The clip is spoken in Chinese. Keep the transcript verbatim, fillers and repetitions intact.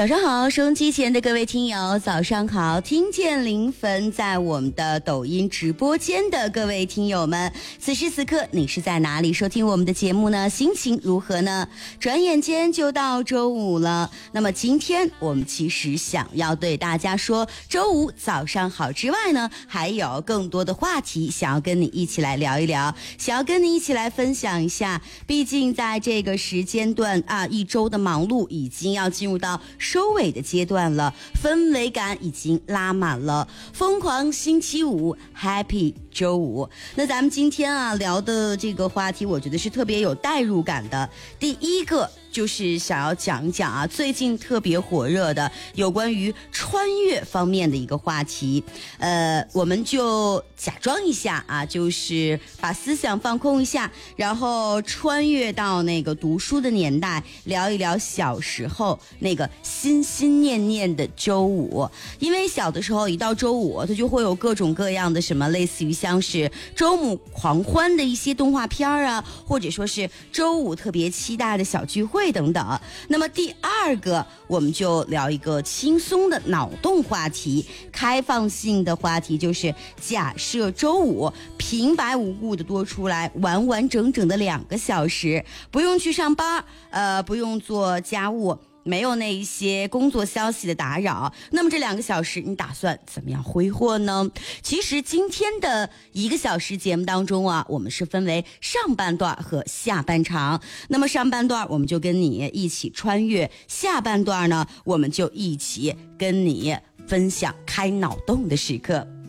早上好，收音机前的各位听友早上好，听见临汾在我们的抖音直播间的各位听友们，此时此刻你是在哪里收听我们的节目呢？心情如何呢？转眼间就到周五了，那么今天我们其实想要对大家说周五早上好之外呢，还有更多的话题想要跟你一起来聊一聊，想要跟你一起来分享一下，毕竟在这个时间段啊，一周的忙碌已经要进入到收尾的阶段了，氛围感已经拉满了，疯狂星期五 Happy 周五。那咱们今天啊聊的这个话题我觉得是特别有代入感的。第一个就是想要讲一讲啊，最近特别火热的有关于穿越方面的一个话题。呃，我们就假装一下啊，就是把思想放空一下，然后穿越到那个读书的年代，聊一聊小时候那个心心念念的周五。因为小的时候一到周五，它就会有各种各样的什么，类似于像是周五狂欢的一些动画片啊，或者说是周五特别期待的小聚会等等。那么第二个，我们就聊一个轻松的脑洞话题，开放性的话题，就是假设周五平白无故的多出来完完整整的两个小时，不用去上班，呃，不用做家务，没有那一些工作消息的打扰，那么这两个小时你打算怎么样挥霍呢？其实今天的一个小时节目当中啊，我们是分为上半段和下半场。那么上半段我们就跟你一起穿越，下半段呢我们就一起跟你分享开脑洞的时刻。